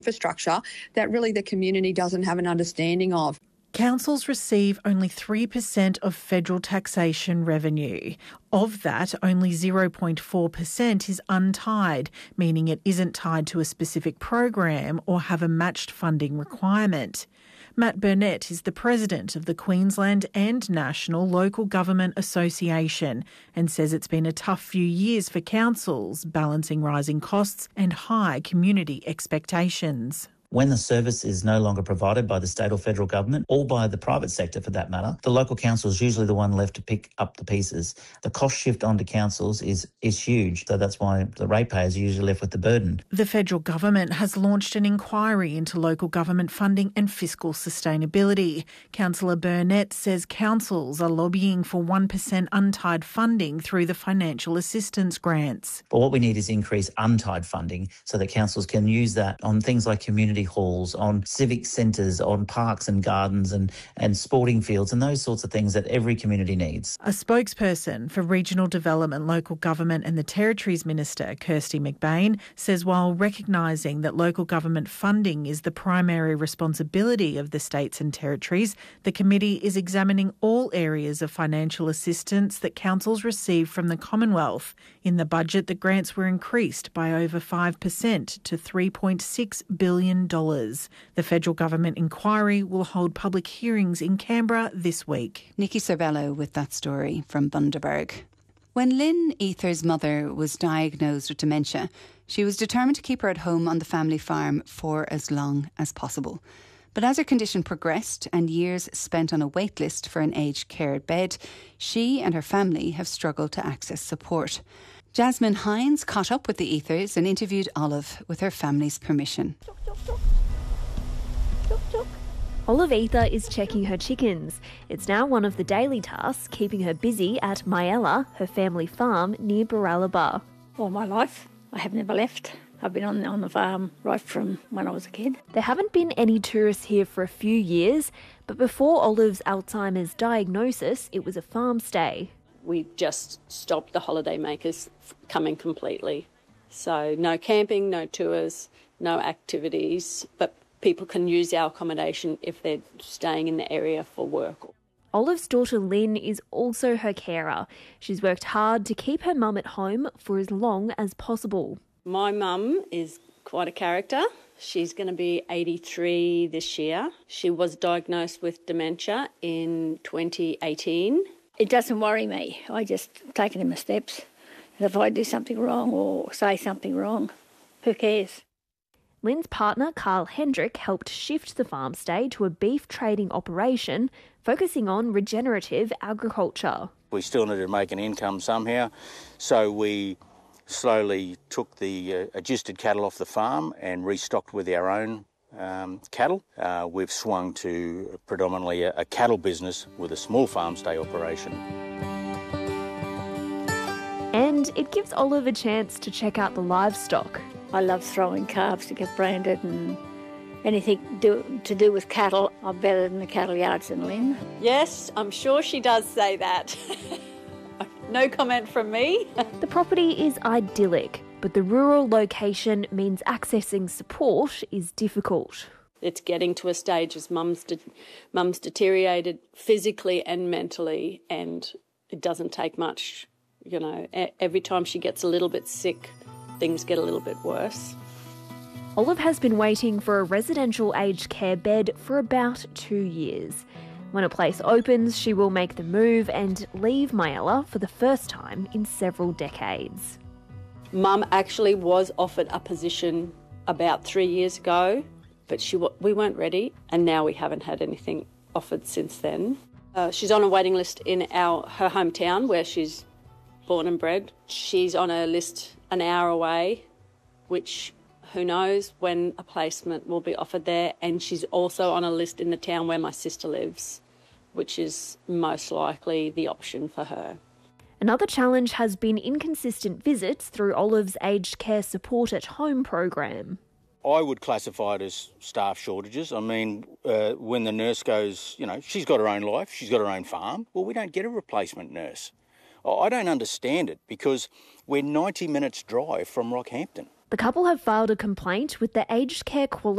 infrastructure that really the community doesn't have an understanding of. Councils receive only 3% of federal taxation revenue. Of that, only 0.4% is untied, meaning it isn't tied to a specific program or have a matched funding requirement. Matt Burnett is the president of the Queensland and National Local Government Association and says it's been a tough few years for councils, balancing rising costs and high community expectations. When the service is no longer provided by the state or federal government, or by the private sector for that matter, the local council is usually the one left to pick up the pieces. The cost shift onto councils is huge, so that's why the ratepayers are usually left with the burden. The federal government has launched an inquiry into local government funding and fiscal sustainability. Councillor Burnett says councils are lobbying for 1% untied funding through the financial assistance grants. But what we need is increased untied funding so that councils can use that on things like community halls, on civic centres, on parks and gardens and sporting fields and those sorts of things that every community needs. A spokesperson for Regional Development, Local Government and the Territories Minister, Kirsty McBain, says while recognising that local government funding is the primary responsibility of the states and territories, the committee is examining all areas of financial assistance that councils receive from the Commonwealth. In the budget, the grants were increased by over 5% to $3.6 billion. The federal government inquiry will hold public hearings in Canberra this week. Nikki Cervello with that story from Bundaberg. When Lynn Ether's mother was diagnosed with dementia, she was determined to keep her at home on the family farm for as long as possible. But as her condition progressed and years spent on a wait list for an aged care bed, she and her family have struggled to access support. Jasmine Hines caught up with the Ethers and interviewed Olive with her family's permission. Olive Ether is checking her chickens. It's now one of the daily tasks keeping her busy at Myella, her family farm near Baralaba. All my life, I have never left. I've been on the farm right from when I was a kid. There haven't been any tourists here for a few years, but before Olive's Alzheimer's diagnosis, it was a farm stay. We just stopped the holiday makers coming completely. So no camping, no tours, no activities, but people can use our accommodation if they're staying in the area for work. Olive's daughter Lynn is also her carer. She's worked hard to keep her mum at home for as long as possible. My mum is quite a character. She's going to be 83 this year. She was diagnosed with dementia in 2018. It doesn't worry me. I just take it in my steps. And if I do something wrong or say something wrong, who cares? Lynn's partner, Carl Hendrick, helped shift the farm stay to a beef trading operation, focusing on regenerative agriculture. We still needed to make an income somehow, so we slowly took the adjusted cattle off the farm and restocked with our own cattle. We've swung to predominantly a cattle business with a small farm stay operation. And it gives Olive a chance to check out the livestock. I love throwing calves to get branded and anything to do with cattle. I'm better than the cattle yards than Lynn. Yes, I'm sure she does say that. No comment from me. The property is idyllic, but the rural location means accessing support is difficult. It's getting to a stage as mum's deteriorated physically and mentally, and it doesn't take much. You know, every time she gets a little bit sick, things get a little bit worse. Olive has been waiting for a residential aged care bed for about 2 years. When a place opens, she will make the move and leave Myella for the first time in several decades. Mum actually was offered a position about 3 years ago, but we weren't ready, and now we haven't had anything offered since then. She's on a waiting list in her hometown where she's born and bred. She's on a list an hour away, which who knows when a placement will be offered there, and she's also on a list in the town where my sister lives, which is most likely the option for her. Another challenge has been inconsistent visits through Olive's aged care support at home program. I would classify it as staff shortages. I mean, when the nurse goes, she's got her own life, she's got her own farm, well, we don't get a replacement nurse. I don't understand it because we're 90 minutes drive from Rockhampton. The couple have filed a complaint with the Aged Care Quality